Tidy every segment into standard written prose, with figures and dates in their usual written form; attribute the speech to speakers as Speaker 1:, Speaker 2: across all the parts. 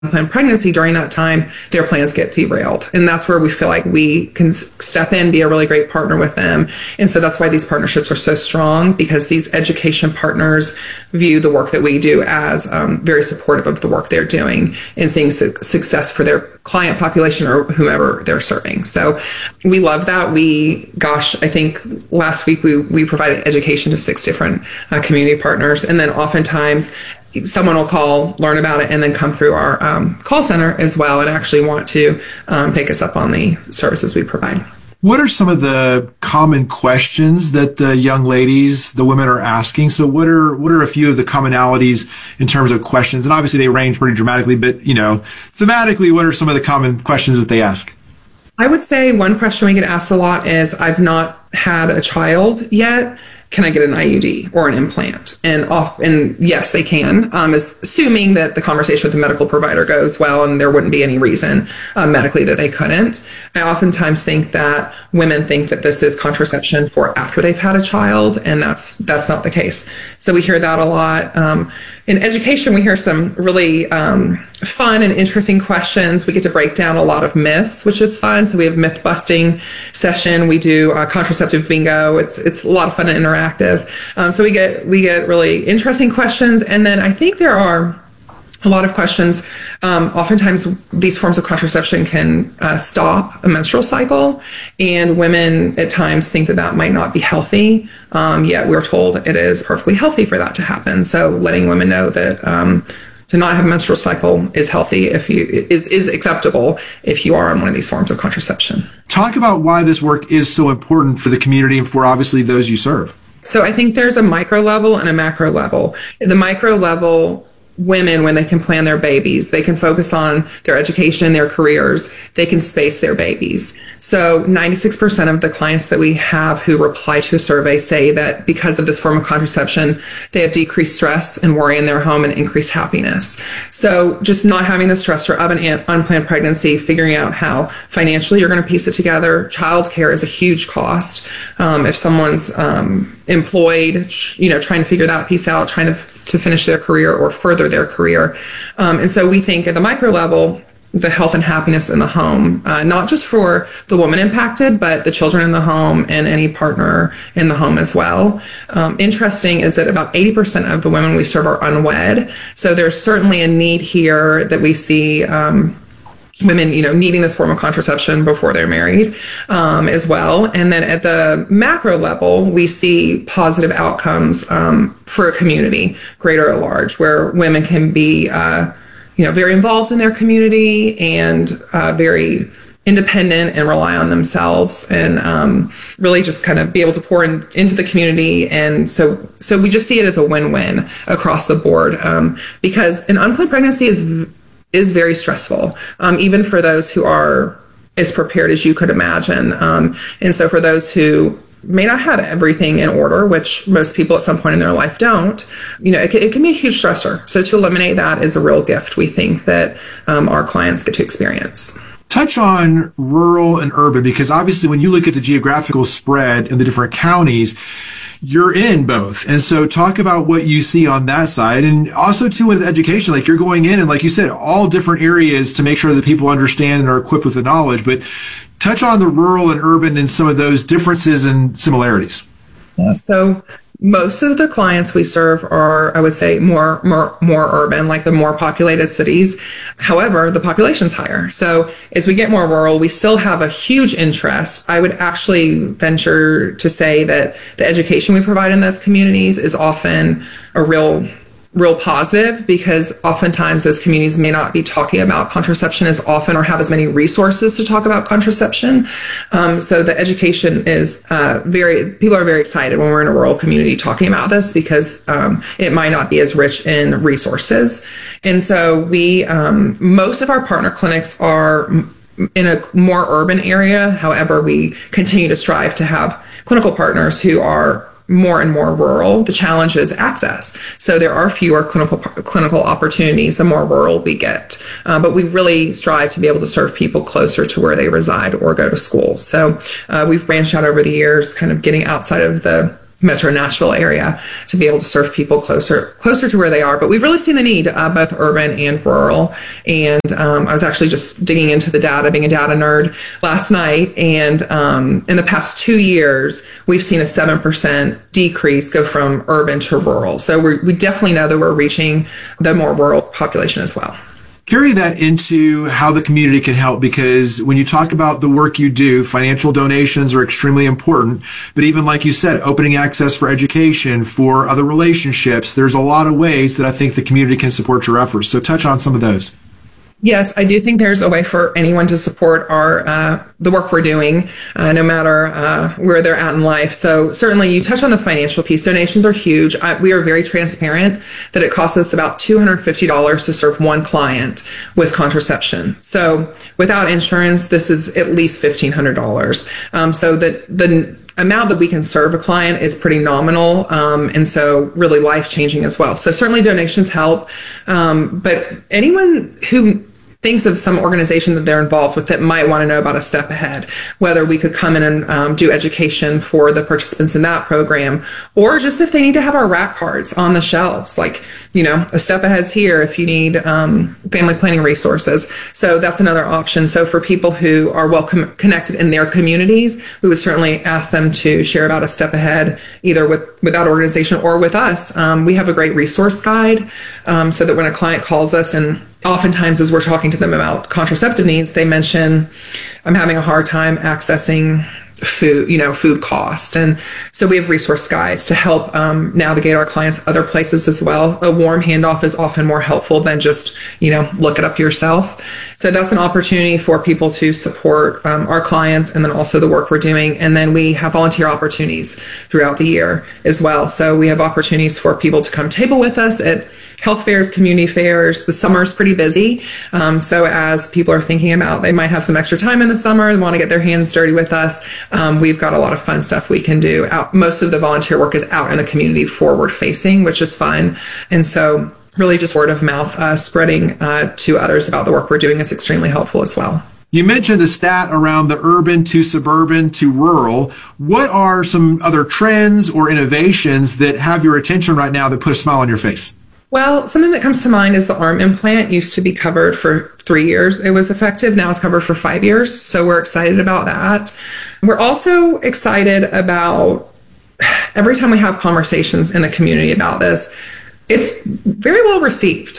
Speaker 1: unplanned pregnancy, during that time, their plans get derailed. And that's where we feel like we can step in, be a really great partner with them. And so that's why these partnerships are so strong, because these education partners view the work that we do as very supportive of the work they're doing and seeing success for their client population or whomever they're serving. So we love that. I think last week we provided education to 6 different community partners. And then oftentimes someone will call, learn about it, and then come through our call center as well and actually want to take us up on the services we provide.
Speaker 2: What are some of the common questions that the young ladies, the women, are asking? So what are a few of the commonalities in terms of questions? And obviously they range pretty dramatically, but thematically, what are some of the common questions that they ask?
Speaker 1: I would say one question we get asked a lot is, I've not had a child yet. Can I get an IUD or an implant? And yes, they can, assuming that the conversation with the medical provider goes well and there wouldn't be any reason medically that they couldn't. I oftentimes think that women think that this is contraception for after they've had a child, and that's not the case. So we hear that a lot. In education, we hear some really fun and interesting questions. We get to break down a lot of myths, which is fun. So we have myth busting session. We do contraceptive bingo. It's a lot of fun and interactive. So we get really interesting questions. And then I think there are a lot of questions. Oftentimes these forms of contraception can stop a menstrual cycle, and women at times think that might not be healthy. Yet we're told it is perfectly healthy for that to happen. So letting women know that to not have a menstrual cycle is healthy, is acceptable if you are on one of these forms of contraception.
Speaker 2: Talk about why this work is so important for the community and for obviously those you serve.
Speaker 1: So I think there's a micro level and a macro level. The micro level, women, when they can plan their babies, they can focus on their education, their careers, they can space their babies. So 96% of the clients that we have who reply to a survey say that because of this form of contraception, they have decreased stress and worry in their home and increased happiness. So just not having the stressor of an unplanned pregnancy, figuring out how financially you're going to piece it together. Childcare is a huge cost. If someone's employed, trying to figure that piece out, trying to finish their career or further their career. And so we think at the micro level, the health and happiness in the home, not just for the woman impacted, but the children in the home and any partner in the home as well. Interesting is that about 80% of the women we serve are unwed. So there's certainly a need here that we see women, needing this form of contraception before they're married, as well. And then at the macro level, we see positive outcomes, for a community, greater at large, where women can be, very involved in their community and, very independent and rely on themselves and, really just kind of be able to pour into the community. And so we just see it as a win-win across the board, because an unplanned pregnancy is very stressful, even for those who are as prepared as you could imagine. And so for those who may not have everything in order, which most people at some point in their life don't, it can be a huge stressor. So to eliminate that is a real gift, we think, that our clients get to experience.
Speaker 2: Touch on rural and urban, because obviously when you look at the geographical spread in the different counties, you're in both. And so talk about what you see on that side. And also too with education, like you're going in and like you said, all different areas to make sure that people understand and are equipped with the knowledge, but touch on the rural and urban and some of those differences and similarities.
Speaker 1: So most of the clients we serve are, I would say, more urban, like the more populated cities. However, the population's higher. So as we get more rural, we still have a huge interest. I would actually venture to say that the education we provide in those communities is often a real positive, because oftentimes those communities may not be talking about contraception as often or have as many resources to talk about contraception. So the education is people are very excited when we're in a rural community talking about this, because it might not be as rich in resources. And so most of our partner clinics are in a more urban area. However, we continue to strive to have clinical partners who are more and more rural. The challenge is access. So there are fewer clinical opportunities the more rural we get. But we really strive to be able to serve people closer to where they reside or go to school. So we've branched out over the years, kind of getting outside of the Metro Nashville area to be able to serve people closer to where they are. But we've really seen the need, both urban and rural. And I was actually just digging into the data, being a data nerd, last night. And in the past 2 years, we've seen a 7% decrease go from urban to rural. So we definitely know that we're reaching the more rural population as well.
Speaker 2: Carry that into how the community can help, because when you talk about the work you do, financial donations are extremely important. But even like you said, opening access for education, for other relationships, there's a lot of ways that I think the community can support your efforts. So touch on some of those.
Speaker 1: Yes, I do think there's a way for anyone to support the work we're doing, no matter where they're at in life. So certainly you touch on the financial piece. Donations are huge. We are very transparent that it costs us about $250 to serve one client with contraception. So without insurance, this is at least $1,500. So the amount that we can serve a client is pretty nominal, and so really life-changing as well. So certainly donations help, but anyone who thinks of some organization that they're involved with that might want to know about a step ahead, whether we could come in and do education for the participants in that program, or just if they need to have our rack cards on the shelves, like, a step ahead's here if you need family planning resources. So that's another option. So for people who are well connected in their communities, we would certainly ask them to share about a step ahead, either with that organization or with us. We have a great resource guide, so that when a client calls us, and oftentimes as we're talking to them about contraceptive needs, they mention, I'm having a hard time accessing food cost. And so we have resource guides to help navigate our clients other places as well. A warm handoff is often more helpful than just, look it up yourself. So that's an opportunity for people to support our clients, and then also the work we're doing. And then we have volunteer opportunities throughout the year as well. So we have opportunities for people to come table with us at health fairs, community fairs. The summer is pretty busy. So as people are thinking about, they might have some extra time in the summer, they want to get their hands dirty with us. We've got a lot of fun stuff we can do. Most of the volunteer work is out in the community, forward facing, which is fun. And so really just word of mouth, spreading to others about the work we're doing is extremely helpful as well.
Speaker 2: You mentioned the stat around the urban to suburban to rural. What are some other trends or innovations that have your attention right now that put a smile on your face?
Speaker 1: Well, something that comes to mind is the arm implant used to be covered for 3 years. It was effective. Now it's covered for 5 years. So we're excited about that. We're also excited about every time we have conversations in the community about this, it's very well received.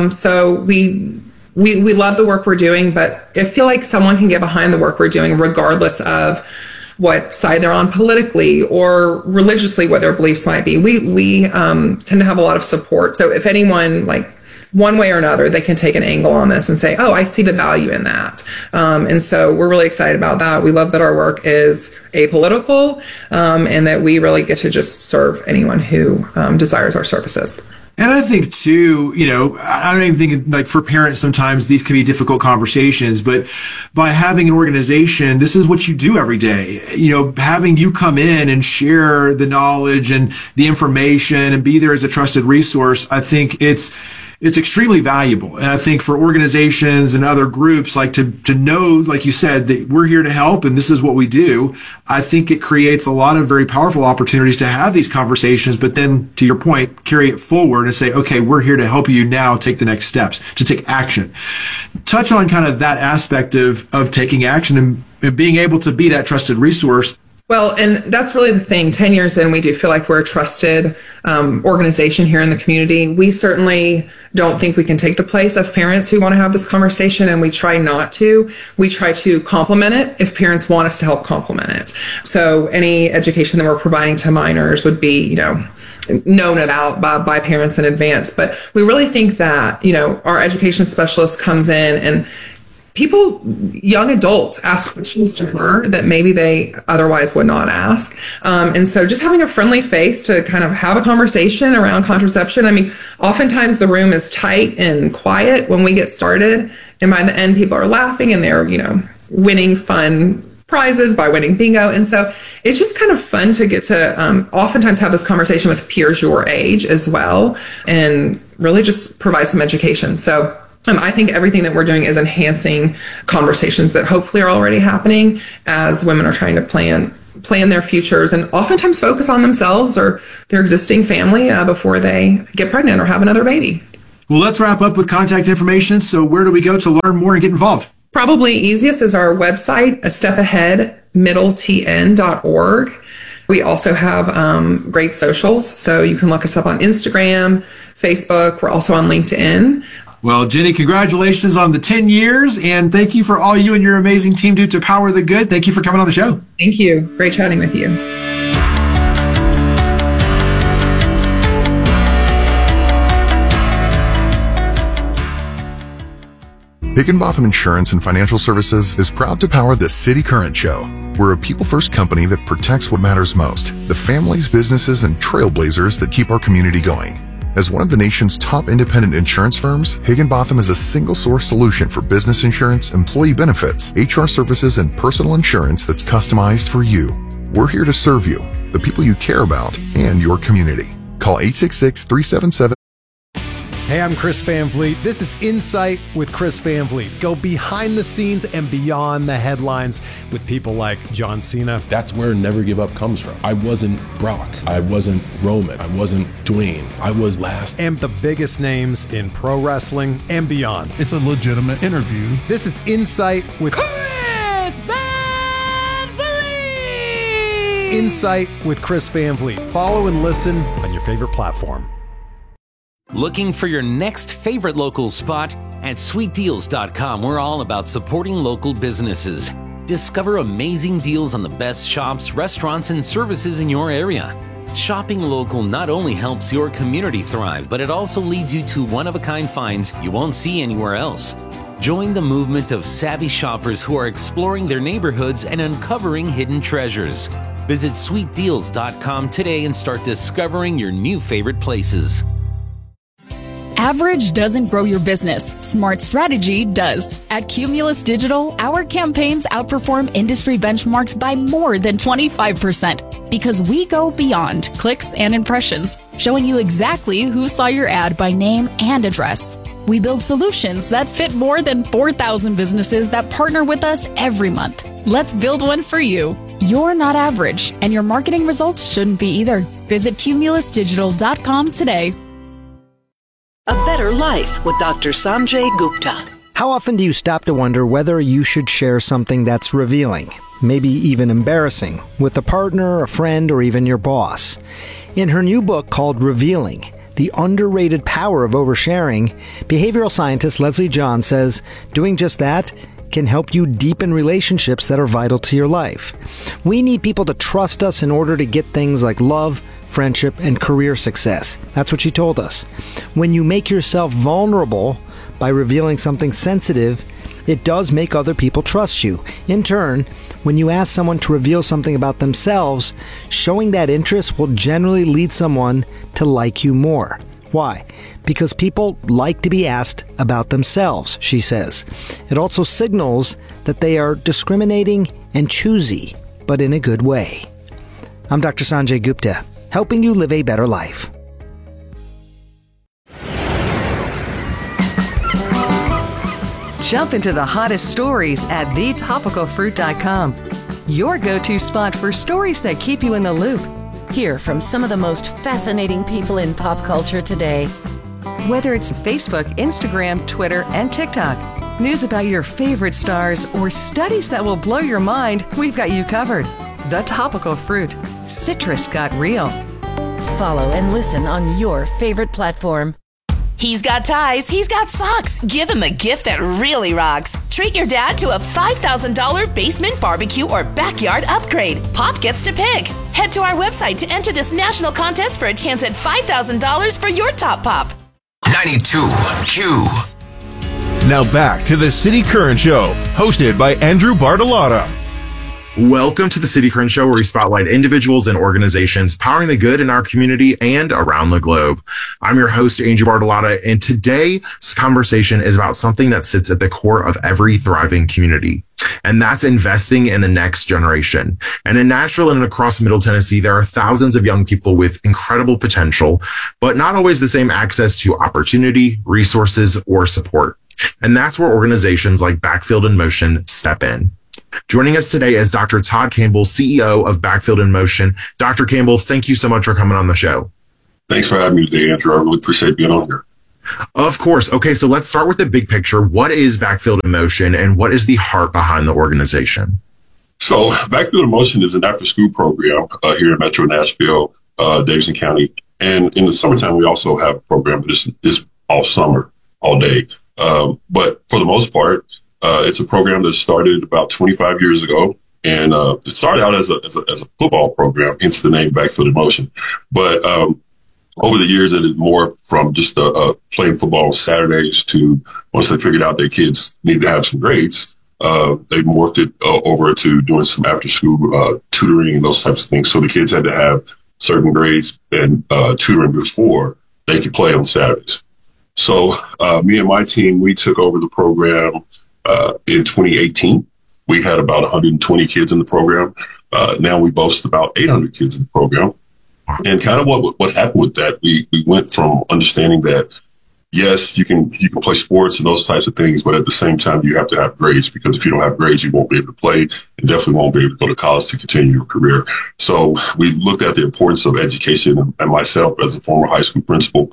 Speaker 1: So we love the work we're doing, but I feel like someone can get behind the work we're doing regardless of what side they're on politically or religiously, what their beliefs might be. We tend to have a lot of support. So if anyone, like, one way or another, they can take an angle on this and say, oh, I see the value in that. And so we're really excited about that. We love that our work is apolitical, and that we really get to just serve anyone who desires our services.
Speaker 2: And I think too, I don't even think, like, for parents, sometimes these can be difficult conversations, but by having an organization, this is what you do every day. Having you come in and share the knowledge and the information and be there as a trusted resource, I think it's extremely valuable. And I think for organizations and other groups, like, to know, like you said, that we're here to help and this is what we do, I think it creates a lot of very powerful opportunities to have these conversations, but then, to your point, carry it forward and say, okay, we're here to help you now take the next steps, to take action. Touch on kind of that aspect of taking action and being able to be that trusted resource.
Speaker 1: Well, and that's really the thing. 10 years in, we do feel like we're a trusted organization here in the community. We certainly don't think we can take the place of parents who want to have this conversation, and we try not to. We try to complement it if parents want us to help complement it. So any education that we're providing to minors would be, known about by parents in advance. But we really think that, our education specialist comes in and young adults ask questions to her that maybe they otherwise would not ask. And so just having a friendly face to kind of have a conversation around contraception. I mean, oftentimes the room is tight and quiet when we get started. And by the end, people are laughing and they're, winning fun prizes by winning bingo. And so it's just kind of fun to get to oftentimes have this conversation with peers your age as well, and really just provide some education. So I think everything that we're doing is enhancing conversations that hopefully are already happening as women are trying to plan plan their futures and oftentimes focus on themselves or their existing family before they get pregnant or have another baby.
Speaker 2: Well, let's wrap up with contact information. So where do we go to learn more and get involved?
Speaker 1: Probably easiest is our website, astepaheadmiddletn.org. We also have great socials, so you can look us up on Instagram, Facebook. We're also on LinkedIn.
Speaker 2: Well, Jenny, congratulations on the 10 years, and thank you for all you and your amazing team do to power the good. Thank you for coming on the show.
Speaker 1: Thank you. Great chatting with you.
Speaker 3: Higginbotham Insurance and Financial Services is proud to power the City Current Show. We're a people-first company that protects what matters most, the families, businesses, and trailblazers that keep our community going. As one of the nation's top independent insurance firms, Higginbotham is a single-source solution for business insurance, employee benefits, HR services, and personal insurance that's customized for you. We're here to serve you, the people you care about, and your community. Call 866-377.
Speaker 4: Hey, I'm Chris Van Vliet. This is Insight with Chris Van Vliet. Go behind the scenes and beyond the headlines with people like John Cena.
Speaker 5: That's where Never Give Up comes from. I wasn't Brock. I wasn't Roman. I wasn't Dwayne. I was last.
Speaker 4: And the biggest names in pro wrestling and beyond.
Speaker 6: It's a legitimate interview.
Speaker 4: This is Insight with
Speaker 7: Chris Van Vliet.
Speaker 4: Insight with Chris Van Vliet. Follow and listen on your favorite platform.
Speaker 8: Looking for your next favorite local spot? At sweetdeals.com, we're all about supporting local businesses. Discover amazing deals on the best shops, restaurants, and services in your area. Shopping local not only helps your community thrive, but it also leads you to one-of-a-kind finds you won't see anywhere else. Join the movement of savvy shoppers who are exploring their neighborhoods and uncovering hidden treasures. Visit sweetdeals.com today and start discovering your new favorite places.
Speaker 9: Average doesn't grow your business. Smart strategy does. At Cumulus Digital, our campaigns outperform industry benchmarks by more than 25% because we go beyond clicks and impressions, showing you exactly who saw your ad by name and address. We build solutions that fit more than 4,000 businesses that partner with us every month. Let's build one for you. You're not average, and your marketing results shouldn't be either. Visit cumulusdigital.com today.
Speaker 10: A Better Life with Dr. Sanjay Gupta.
Speaker 11: How often do you stop to wonder whether you should share something that's revealing, maybe even embarrassing, with a partner, a friend, or even your boss? In her new book called Revealing, The Underrated Power of Oversharing, behavioral scientist Leslie John says doing just that can help you deepen relationships that are vital to your life. We need people to trust us in order to get things like love, friendship, and career success. That's what she told us. When you make yourself vulnerable by revealing something sensitive, it does make other people trust you. In turn, when you ask someone to reveal something about themselves, showing that interest will generally lead someone to like you more. Why? Because people like to be asked about themselves, she says. It also signals that they are discriminating and choosy, but in a good way. I'm Dr. Sanjay Gupta, helping you live a better life.
Speaker 12: Jump into the hottest stories at thetopicalfruit.com. Your go-to spot for stories that keep you in the loop.
Speaker 13: Hear from some of the most fascinating people in pop culture today.
Speaker 12: Whether it's Facebook, Instagram, Twitter, and TikTok, news about your favorite stars, or studies that will blow your mind, we've got you covered. The Topical Fruit. Citrus got real.
Speaker 13: Follow and listen on your favorite platform.
Speaker 14: He's got ties, he's got socks. Give him a gift that really rocks. Treat your dad to a $5,000 basement barbecue or backyard upgrade. Pop gets to pick. Head to our website to enter this national contest for a chance at $5,000 for your top pop.
Speaker 15: 92Q. Now back to the City Current Show, hosted by Andrew Bartolotta.
Speaker 16: Welcome to the City Current Show, where we spotlight individuals and organizations powering the good in our community and around the globe. I'm your host, Andrew Bartolotta, and today's conversation is about something that sits at the core of every thriving community, and that's investing in the next generation. And in Nashville and across Middle Tennessee, there are thousands of young people with incredible potential, but not always the same access to opportunity, resources, or support. And that's where organizations like Backfield in Motion step in. Joining us today is Dr. Todd Campbell, CEO of Backfield in Motion. Dr. Campbell, thank you so much for coming on the show.
Speaker 17: Thanks for having me today, Andrew. I really appreciate being on here.
Speaker 16: Of course. Okay, so let's start with the big picture. What is Backfield in Motion, and what is the heart behind the organization?
Speaker 17: So Backfield in Motion is an after-school program here in Metro Nashville, Davidson County. And in the summertime, we also have a program, but it's all summer, all day. But for the most part, it's a program that started about 25 years ago. And it started out as a football program, hence the name Backfield in Motion. But over the years, it is more from just playing football on Saturdays to once they figured out their kids need to have some grades, they morphed it over to doing some after-school tutoring and those types of things. So the kids had to have certain grades and tutoring before they could play on Saturdays. So me and my team, we took over the program in 2018. We had about 120 kids in the program. Now we boast about 800 kids in the program. And kind of what happened with that, we went from understanding that, yes, you can play sports and those types of things, but at the same time, you have to have grades, because if you don't have grades, you won't be able to play and definitely won't be able to go to college to continue your career. So we looked at the importance of education, and myself as a former high school principal,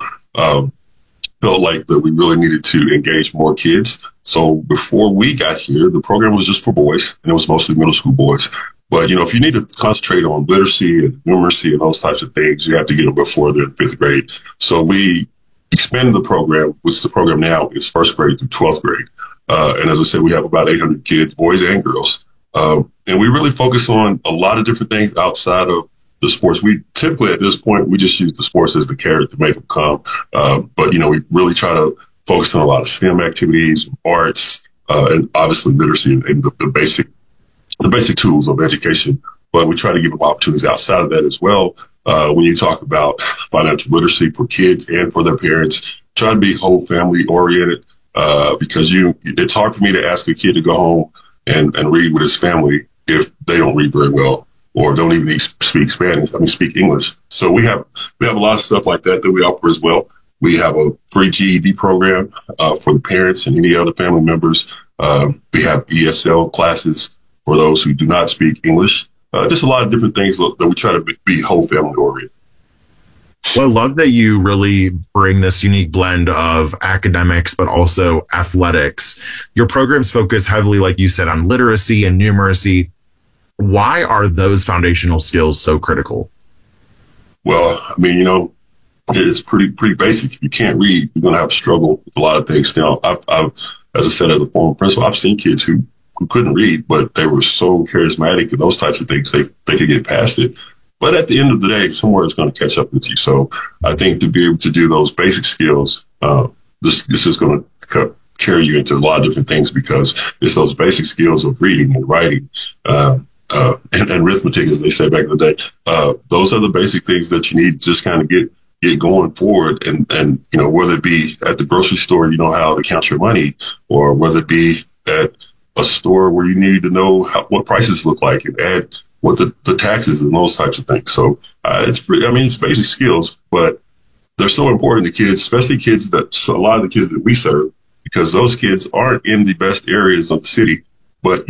Speaker 17: felt like that we really needed to engage more kids. So before we got here, the program was just for boys, and it was mostly middle school boys. But, if you need to concentrate on literacy and numeracy and those types of things, you have to get them before they're in 5th grade. So we expanded the program, which the program now is 1st grade through 12th grade. And as I said, we have about 800 kids, boys and girls. And we really focus on a lot of different things outside of the sports. We typically, at this point, we just use the sports as the carrot to make them come. But, we really try to focus on a lot of STEM activities, arts, and obviously literacy and the basic tools of education, but we try to give them opportunities outside of that as well. When you talk about financial literacy for kids and for their parents, try to be whole family oriented, because it's hard for me to ask a kid to go home and read with his family if they don't read very well or don't even speak English. So we have a lot of stuff like that we offer as well. We have a free GED program for the parents and any other family members. We have ESL classes for those who do not speak English. Just a lot of different things that we try to be whole family oriented.
Speaker 16: Well, I love that you really bring this unique blend of academics, but also athletics. Your programs focus heavily, like you said, on literacy and numeracy. Why are those foundational skills so critical?
Speaker 17: Well, it's pretty basic. If you can't read, you're going to have to struggle with a lot of things. Now, I've, as I said, as a former principal, I've seen kids who couldn't read, but they were so charismatic and those types of things, they could get past it. But at the end of the day, somewhere it's going to catch up with you. So I think to be able to do those basic skills, this is going to carry you into a lot of different things, because it's those basic skills of reading and writing, and arithmetic, as they say back in the day. Those are the basic things that you need to just kind of get going forward. And, whether it be at the grocery store, how to count your money, or whether it be at a store where you need to know what prices look like and add what the taxes and those types of things. So it's basic skills, but they're so important to kids, especially a lot of the kids that we serve, because those kids aren't in the best areas of the city. But,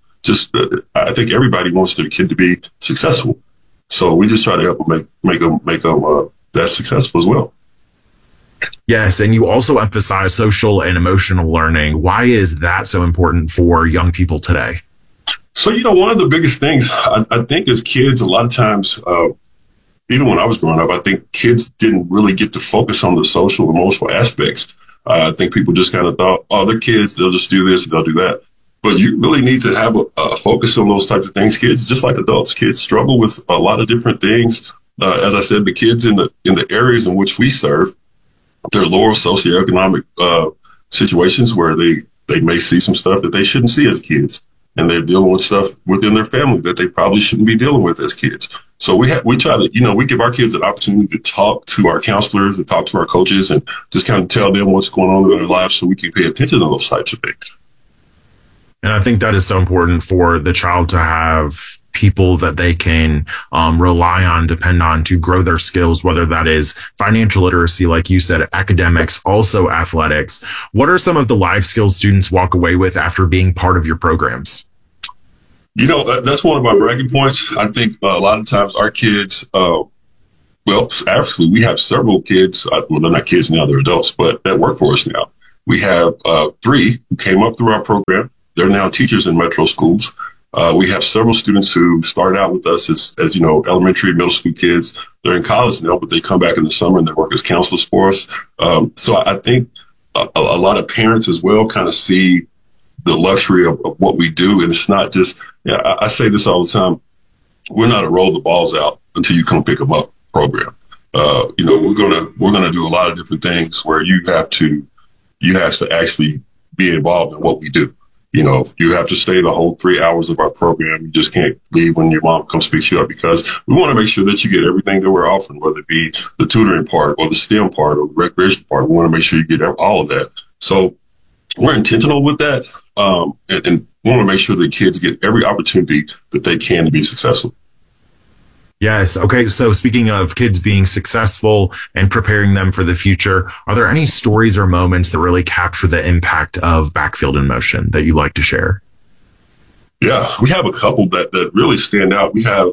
Speaker 17: I think everybody wants their kid to be successful. So we just try to help them make them that successful as well.
Speaker 16: Yes, and you also emphasize social and emotional learning. Why is that so important for young people today?
Speaker 17: So, one of the biggest things I think as kids, a lot of times, even when I was growing up, I think kids didn't really get to focus on the social, emotional aspects. I think people just kind of thought, they're kids, they'll just do this, they'll do that. But you really need to have a focus on those types of things. Kids, just like adults, kids struggle with a lot of different things. As I said, the kids in the areas in which we serve, they're lower socioeconomic situations where they may see some stuff that they shouldn't see as kids, and they're dealing with stuff within their family that they probably shouldn't be dealing with as kids. So we try to, we give our kids an opportunity to talk to our counselors and talk to our coaches and just kind of tell them what's going on in their lives so we can pay attention to those types of things.
Speaker 16: And I think that is so important for the child to have people that they can rely on, depend on to grow their skills, whether that is financial literacy, like you said, academics, also athletics. What are some of the life skills students walk away with after being part of your programs?
Speaker 17: That's one of my bragging points. I think a lot of times our kids, actually, we have several kids. Well, they're not kids now; they're adults, but that work for us now. We have 3 who came up through our program. They're now teachers in metro schools. We have several students who started out with us as elementary, middle school kids. They're in college now, but they come back in the summer and they work as counselors for us. So I think a lot of parents as well kind of see the luxury of what we do. And it's not just, I say this all the time. We're not a roll the balls out until you come pick them up program. We're going to do a lot of different things where you have to actually be involved in what we do. You have to stay the whole 3 hours of our program. You just can't leave when your mom comes pick you up, because we want to make sure that you get everything that we're offering, whether it be the tutoring part or the STEM part or the recreation part. We want to make sure you get all of that. So we're intentional with that, and we want to make sure that kids get every opportunity that they can to be successful.
Speaker 16: Yes. Okay. So speaking of kids being successful and preparing them for the future, are there any stories or moments that really capture the impact of Backfield in Motion that you'd like to share?
Speaker 17: Yeah, we have a couple that really stand out. We have,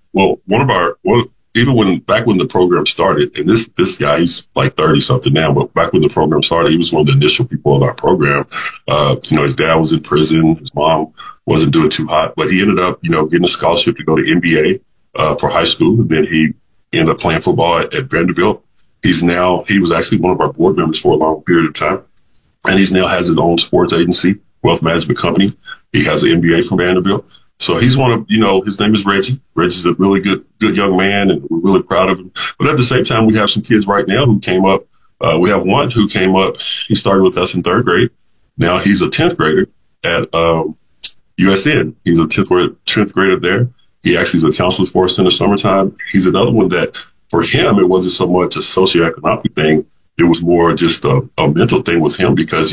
Speaker 17: back when the program started, and this guy, he's like 30 something now, but back when the program started, he was one of the initial people of our program. His dad was in prison. His mom wasn't doing too hot, but he ended up, getting a scholarship to go to NBA. For high school. And then he ended up playing football at Vanderbilt. He was actually one of our board members for a long period of time. And he's now has his own sports agency, wealth management company. He has an MBA from Vanderbilt. So he's one of, his name is Reggie. Reggie's a really good young man, and we're really proud of him. But at the same time, we have some kids right now who came up. We have one who came up. He started with us in 3rd grade. Now he's a 10th grader at USN. He's a 10th grader there. He actually is a counselor for us in the summertime. He's another one that, for him, it wasn't so much a socioeconomic thing. It was more just a mental thing with him, because,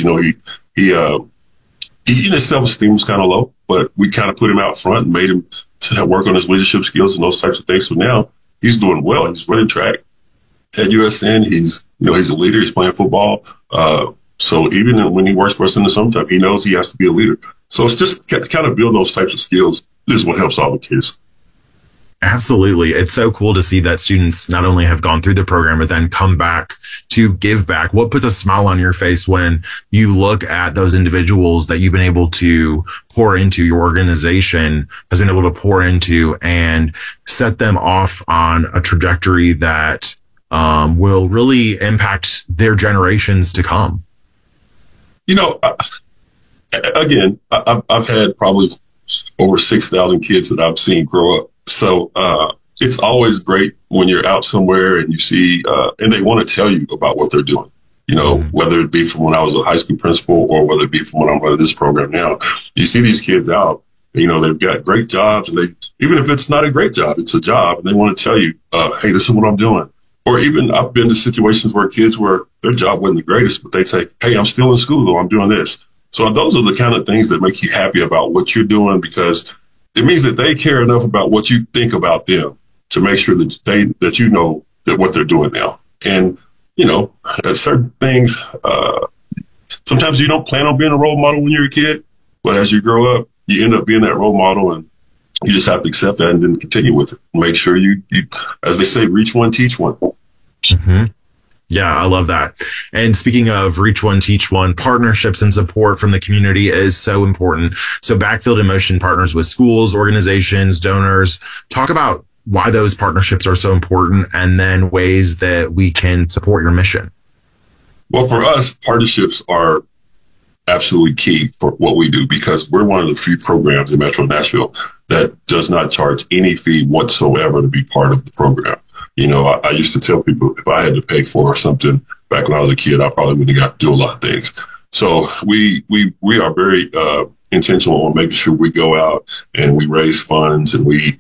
Speaker 17: his self-esteem was kind of low, but we kind of put him out front and made him to work on his leadership skills and those types of things. So now he's doing well. He's running track at USN. He's a leader. He's playing football. So even when he works for us in the summertime, he knows he has to be a leader. So it's just to kind of build those types of skills. This is what helps all the kids.
Speaker 16: Absolutely. It's so cool to see that students not only have gone through the program, but then come back to give back. What puts a smile on your face when you look at those individuals that you've been able to pour into, your organization has been able to pour into, and set them off on a trajectory that will really impact their generations to come?
Speaker 17: Again, I've had probably over 6,000 kids that I've seen grow up. So it's always great when you're out somewhere and you see, and they want to tell you about what they're doing, whether it be from when I was a high school principal or whether it be from when I'm running this program now. You see these kids out, they've got great jobs, and even if it's not a great job, it's a job, and they want to tell you, hey, this is what I'm doing. Or even I've been to situations where kids where their job wasn't the greatest, but they'd say, hey, I'm still in school, though, I'm doing this. So those are the kind of things that make you happy about what you're doing, because it means that they care enough about what you think about them to make sure that you know that what they're doing now. And, certain things, sometimes you don't plan on being a role model when you're a kid, but as you grow up, you end up being that role model, and you just have to accept that and then continue with it. Make sure you as they say, reach one, teach one.
Speaker 16: Mm-hmm. Yeah, I love that. And speaking of reach one, teach one, partnerships and support from the community is so important. So Backfield in Motion partners with schools, organizations, donors. Talk about why those partnerships are so important, and then ways that we can support your mission.
Speaker 17: Well, for us, partnerships are absolutely key for what we do, because we're one of the few programs in Metro Nashville that does not charge any fee whatsoever to be part of the program. I used to tell people if I had to pay for something back when I was a kid, I probably wouldn't have got to do a lot of things. So we are very intentional on making sure we go out and we raise funds, and we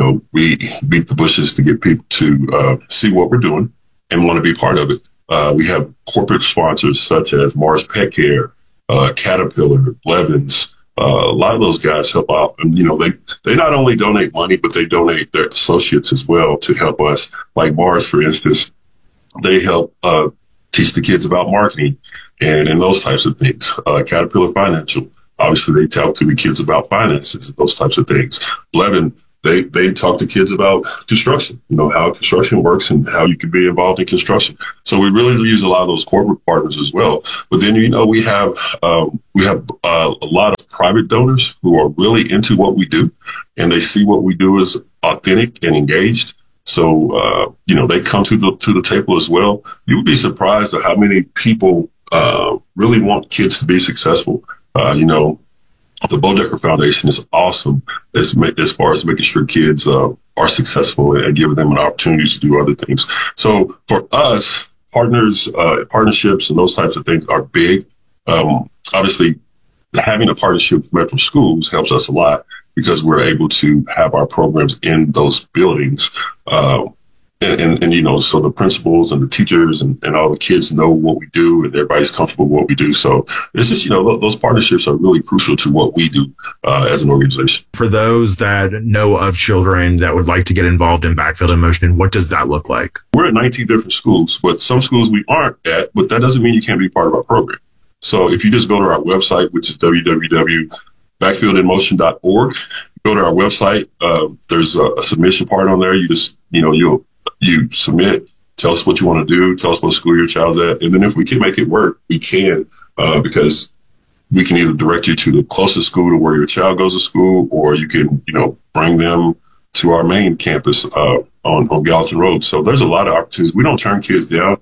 Speaker 17: beat the bushes to get people to see what we're doing and want to be part of it. We have corporate sponsors such as Mars Pet Care, Caterpillar, Blevins. A lot of those guys help out, and they not only donate money, but they donate their associates as well to help us. Like Mars, for instance, they help teach the kids about marketing and those types of things. Caterpillar Financial, obviously they talk to the kids about finances and those types of things. 11, they talk to kids about construction, how construction works and how you can be involved in construction. So we really use a lot of those corporate partners as well. But then, we have a lot of private donors who are really into what we do, and they see what we do as authentic and engaged. So, they come to the table as well. You would be surprised at how many people really want kids to be successful. The Bodecker Foundation is awesome as far as making sure kids are successful and giving them an opportunity to do other things. So for us, partnerships and those types of things are big. Obviously, having a partnership with Metro Schools helps us a lot because we're able to have our programs in those buildings. So the principals and the teachers and all the kids know what we do and everybody's comfortable with what we do. So it's just, those partnerships are really crucial to what we do as an organization.
Speaker 16: For those that know of children that would like to get involved in Backfield in Motion, what does that look like?
Speaker 17: We're at 19 different schools, but some schools we aren't at, but that doesn't mean you can't be part of our program. So if you just go to our website, which is www.backfieldinmotion.org, go to our website, there's a submission part on there. You just, you submit, tell us what you want to do, tell us what school your child's at. And then if we can make it work, we can, because we can either direct you to the closest school to where your child goes to school, or you can, bring them to our main campus on Gallatin Road. So there's a lot of opportunities. We don't turn kids down.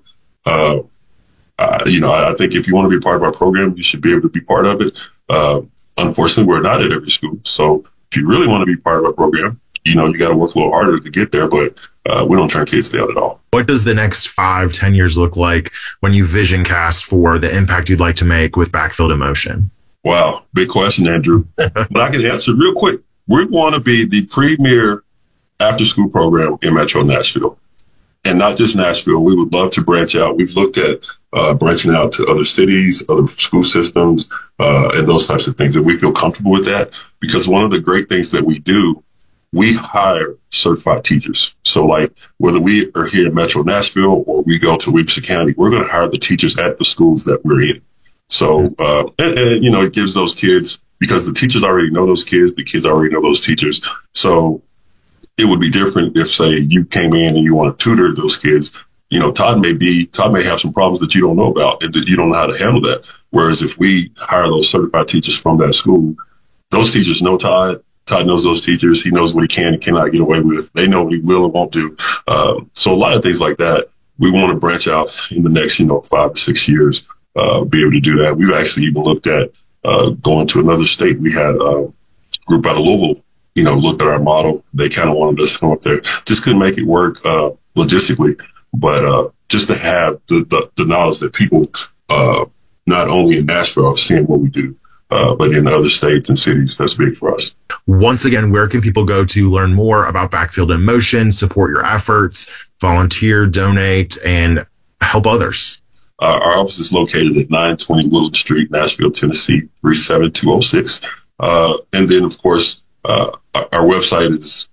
Speaker 17: I think if you want to be part of our program, you should be able to be part of it. Unfortunately, we're not at every school. So if you really want to be part of our program, you got to work a little harder to get there, but we don't turn kids down at all.
Speaker 16: What does the next 5-10 years look like when you vision cast for the impact you'd like to make with Backfield in Motion?
Speaker 17: Wow, big question, Andrew. But I can answer real quick. We want to be the premier after-school program in Metro Nashville. And not just Nashville. We would love to branch out. We've looked at branching out to other cities, other school systems, and those types of things. And we feel comfortable with that because one of the great things that we do, we hire certified teachers. So like whether we are here in Metro Nashville or we go to Webster County, we're going to hire the teachers at the schools that we're in. So, it gives those kids, because the teachers already know those kids, the kids already know those teachers. So it would be different if, say, you came in and you want to tutor those kids. Todd may have some problems that you don't know about and that you don't know how to handle that. Whereas if we hire those certified teachers from that school, those teachers know Todd. Todd knows those teachers. He knows what he can and cannot get away with. They know what he will and won't do. So a lot of things like that, we want to branch out in the next, 5 to 6 years, be able to do that. We've actually even looked at going to another state. We had a group out of Louisville, looked at our model. They kind of wanted us to come up there. Just couldn't make it work logistically. But just to have the knowledge that people, not only in Nashville, are seeing what we do, but in other states and cities, that's big for us.
Speaker 16: Once again, where can people go to learn more about Backfield in Motion, support your efforts, volunteer, donate, and help others?
Speaker 17: Our office is located at 920 Woodland Street, Nashville, Tennessee, 37206. And then, of course, our website is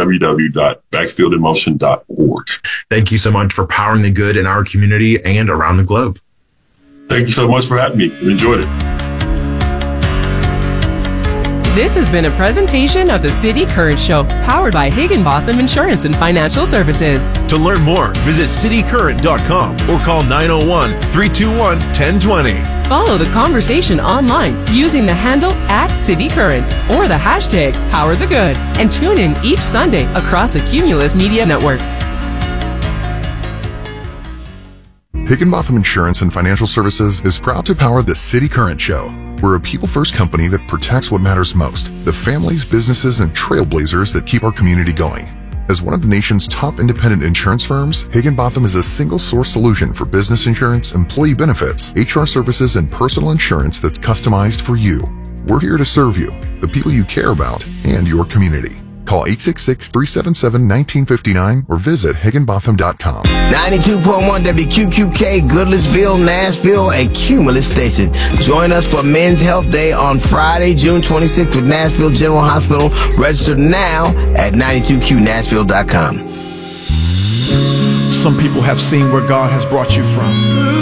Speaker 17: www.backfieldinmotion.org.
Speaker 16: Thank you so much for powering the good in our community and around the globe.
Speaker 17: Thank you so much for having me. We enjoyed it.
Speaker 7: This has been a presentation of the City Current Show, powered by Higginbotham Insurance and Financial Services.
Speaker 15: To learn more, visit citycurrent.com or call 901-321-1020.
Speaker 7: Follow the conversation online using the handle @CityCurrent or the hashtag #PowerTheGood, and tune in each Sunday across the Cumulus Media Network.
Speaker 3: Higginbotham Insurance and Financial Services is proud to power the City Current Show. We're a people-first company that protects what matters most, the families, businesses, and trailblazers that keep our community going. As one of the nation's top independent insurance firms, Higginbotham is a single-source solution for business insurance, employee benefits, HR services, and personal insurance that's customized for you. We're here to serve you, the people you care about, and your community. Call 866-377-1959 or visit higginbotham.com.
Speaker 18: 92.1 WQQK, Goodlettsville, Nashville, and Cumulus Station. Join us for Men's Health Day on Friday, June 26th with Nashville General Hospital. Register now at 92qnashville.com.
Speaker 19: Some people have seen where God has brought you from.